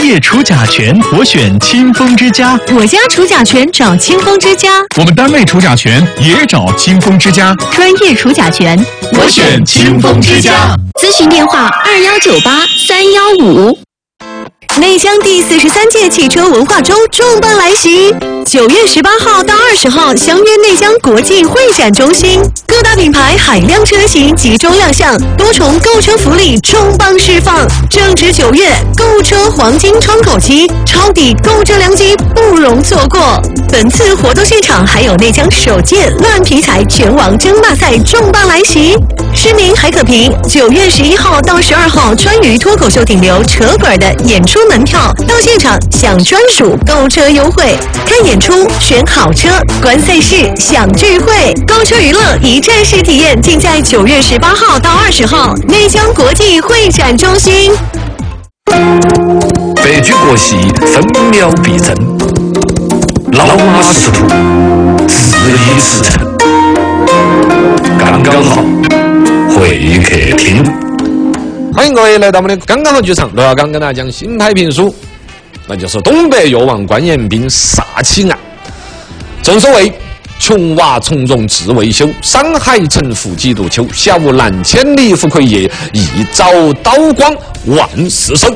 业除甲醛，我选清风之家。 我家除甲醛找清风之家。 我们单位除甲醛也找清风之家。 专业除甲醛， 我选清风之家。 咨询电话2198-315。内江第43届汽车文化周重磅来袭，9月18号到20号相约内江国际会展中心，各大品牌海量车型集中亮相，多重购车福利重磅释放。正值9月，购车黄金窗口期，抄底购车良机不容错过。本次活动现场还有内江首届乱皮财拳王争霸赛重磅来袭，市民还可凭9月11号到12号川渝脱口秀顶流扯滚的演出门票到现场享专属购车优惠，看演出选好车，观赛事享聚会，购车娱乐一站式体验，尽在9月18号到20号内江国际会展中心。 白驹过隙，分秒必争，老马识途，自立驰骋，刚刚好，会客厅。 欢迎各位来到我们的刚刚好剧场，罗小刚跟大家讲新派评书，那就是东北药王关彦斌杀妻案。正所谓琼瓦从容自未休，山海沉浮几度秋，小兰千里赴魁夜，一朝刀光万世生。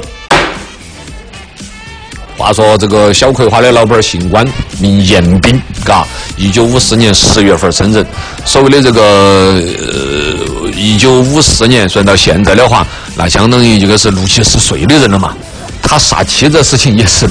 话说这个小葵花的老板姓关，名彦斌，嘎，1954年10月份生人。所谓的这个1954年算到现在的话，那相当于这个是60、70岁的人了嘛。他杀妻的事情也是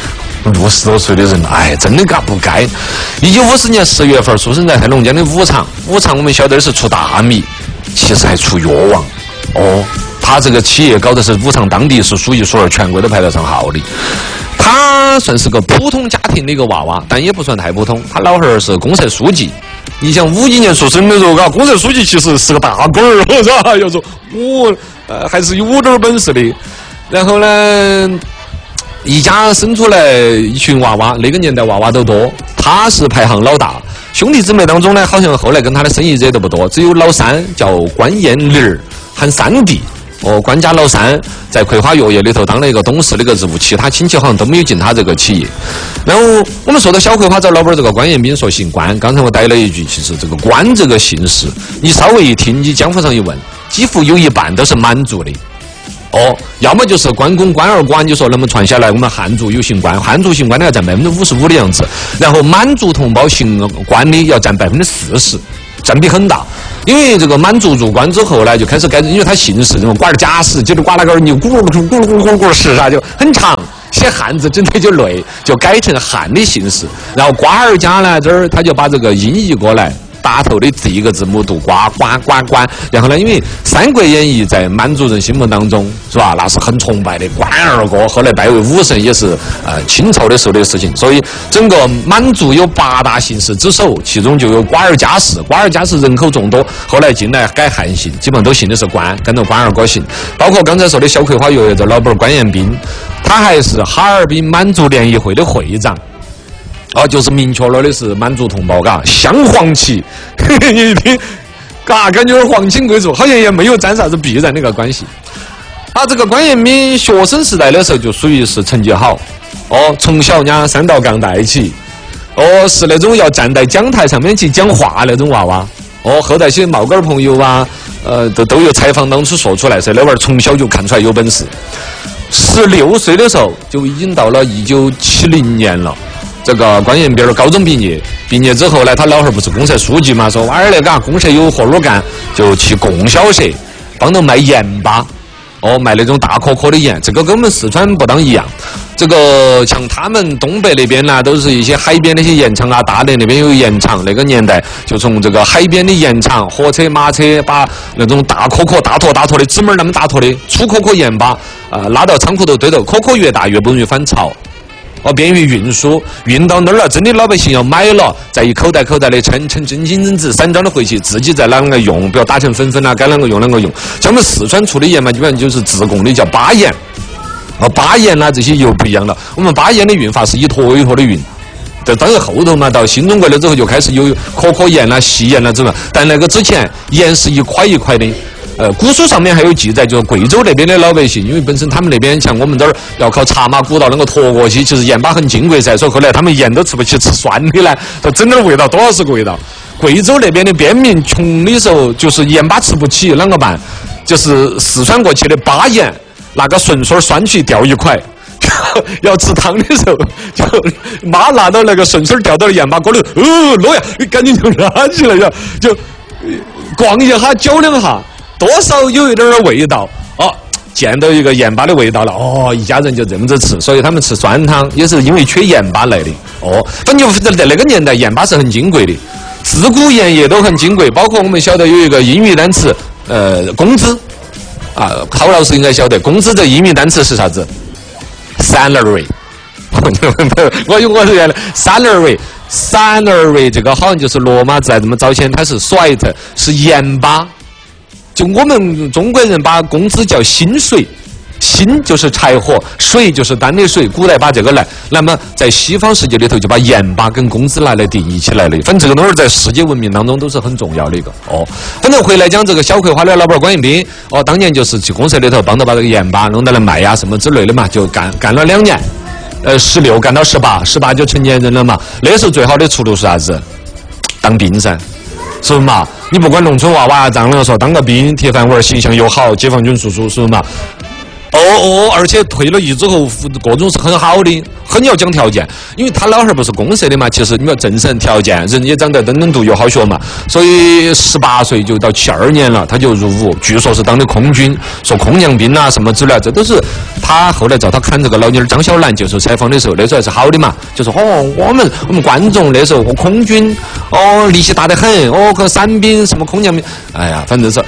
60多岁的人，哎，真的嘎不该。1954年10月份出生在黑龙江的五常，五常我们晓得是出大米，其实还出药王哦。他这个企业搞的是五常当地是数一数二，全国都排得上号的。他算是个普通家庭的一个娃娃，但也不算太普通。他老汉儿是公社书记。你想51年出生的时候，嘎，公社书记其实是个大官儿，是吧？要说还是有点本事的。然后呢，一家生出来一群娃娃，那个年代娃娃都多，他是排行老大。兄弟姊妹当中呢，好像后来跟他的生意惹得不多，只有老三叫关彦林，喊三弟。关家老三在葵花药业里头当了一个董事的一个职务，其他亲戚好像都没有进他这个企业。然后我们说到小葵花这老板这个关彦斌说姓关，刚才我带了一句，其实这个关这个姓氏，你稍微一听，你江湖上一问，几乎有一半都是满族的。要么就是关公、关二关，你说那么传下来，我们汉族有姓关，汉族姓关的要占55%的样子，然后满族同胞姓关的要占40%，占比很大。因为这个满族入关之后呢，就开始改，因为他姓氏什么瓜贾氏，就是瓜那个牛咕噜咕噜咕噜咕噜氏啊，就很长，写汉字整体就累，就改成汉的姓氏。然后瓜尔家呢，这儿他就把这个音译过来。打头的第一个字母读瓜瓜瓜瓜，然后呢，因为《三国演义》在满族人心目当中是吧，那是很崇拜的关二哥，后来拜为武神也是清朝的时候的事情，所以整个满族有8大姓氏之首，其中就有瓜尔佳氏，瓜尔佳氏人口众多，后来进来改汉姓，基本上都姓的是关，跟着关二哥姓，包括刚才说的小葵花药业这老板关彦斌，他还是哈尔滨满族联谊会的会长。就是明确了的是满族同胞，嘎，镶黄旗，你一听，嘎，感觉皇亲贵族，好像也没有沾啥子必然的一个关系。这个关彦斌学生时代的时候就属于是成绩好，从小人家3道杠带起，是那种要站在讲台上面去讲话那种娃娃，后台些冒杆朋友啊，都有采访当初说出来噻，那娃儿从小就看出来有本事，16岁的时候就已经到了1970年了。这个关彦斌高中毕业之后呢，他老汉儿不是公社书记嘛，说娃儿那个公社有活路干，就去供销社帮着卖盐巴，卖那种大颗颗的盐，这个跟我们四川不当一样。这个像他们东北那边呢，都是一些海边那些盐场啊，大连那边有盐场，那个年代就从这个海边的盐场，火车、马车把那种大颗颗、大坨的纸门那么大坨的粗颗颗盐巴拉到仓库头堆头，颗颗越大越不容易翻潮。便于运输，运到那儿了，真的老百姓要买了，再一口袋的称真金真纸散装的回去，自己再啷个用，比如打成粉啊，该啷个用啷个用。像我们四川出的盐嘛，基本上就是自贡的叫巴盐，巴盐啦这些又不一样了。我们巴盐的运法是一坨一坨的运，当然后头嘛，到新中国了之后就开始有颗盐啦、细盐啦之类，但那个之前盐是一块一块的。 古书上面还有记载，就是贵州那边的老百姓，因为本身他们那边像我们这儿要靠茶马古道能够拖过去，其实盐巴很金贵噻，所以后来他们盐都吃不起，吃酸的呢，都整点味道多少是个味道。贵州那边的边民穷的时候，就是盐巴吃不起，啷个办？就是四川过去的巴盐，拿个顺水拴起掉一块。要吃汤的时候，就妈拿到那个顺水掉到盐巴锅里，落呀，你赶紧就拿起来呀，就逛一下，搅两下，多少有一点点味道哦。见到一个盐巴的味道了，哦，一家人就这么着吃，所以他们吃酸汤也是因为缺盐巴来的。哦，反正在那个年代，盐巴是很金贵的，自古盐业都很金贵，包括我们晓得有一个英语单词，工资啊，郝老师应该晓得，工资这英语单词是啥子？ salary， 我是原来 salary 这个好像就是罗马在这么早前它是 sweat 是盐巴，就我们中国人把工资叫薪水，薪就是柴火，水就是单的水，古代把这个来，那么在西方世界里头就把盐巴跟工资拿来定义起来了。反正这个东西在世界文明当中都是很重要的一个哦。反正回来讲这个小葵花的老板关彦斌哦，当年就是去公社里头帮着把这个盐巴弄到来卖呀什么之类的嘛，就干了2年，16干到18就成年人了嘛。那时候最好的出路是啥子？当兵噻。是不是嘛？你不管农村娃娃张良说当个兵，铁饭碗，形象又好，解放军叔叔，是不是嘛？而且退了役之后，各种是很好的，很要讲条件，因为他老汉儿不是公社的嘛，其实你要政审条件，人也长得登登读又好学嘛，所以18岁就到72年了，他就入伍，据说是当的空军，说空降兵啊什么之类，这都是他后来找他看这个老妞张小兰接受采访的时候，那时候还是好的嘛，就说我们观众那时候空军力气大得很，和伞兵什么空降兵，哎呀，反正是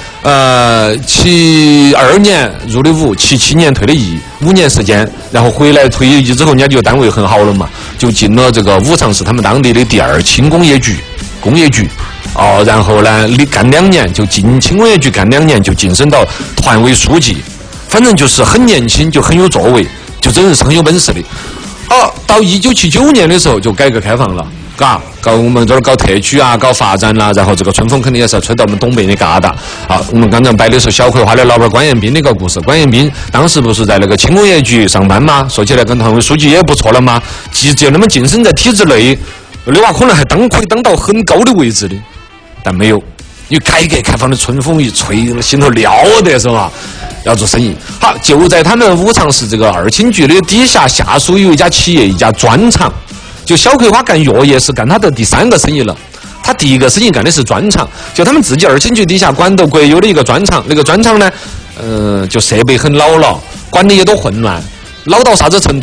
72年入的伍，77年退的役，5年时间，然后回来退役之后，人家就单位很好了嘛，就进了这个五常市他们当地的第2轻工业局，然后呢，干2年就进轻工业局干2年就晋升到团委书记，反正就是很年轻就很有作为，就真的是很有本事的。到1979年的时候就改革开放了。搞我们这儿搞特区啊，搞发展啦，然后这个春风肯定也是要吹到我们东北的旮瘩。我们刚才摆的是小葵花的老板关彦斌的一个故事。关彦斌当时不是在那个轻工业局上班吗？说起来跟团委书记也不错了嘛，就那么晋升在体制内，那娃可能还可以当到很高的位置的，但没有。因为改革开放的春风一吹，心头了得是吧？要做生意。好，就在他们五常市这个2轻局的底下，下属有一家企业，一家砖厂。就小葵花干药业是干他的第3个生意了，他第1个生意干的是砖厂，就他们自己2轻局底下管到国有的一个砖厂，那个砖厂呢，就设备很老了，管理也都混乱，老到啥子程度？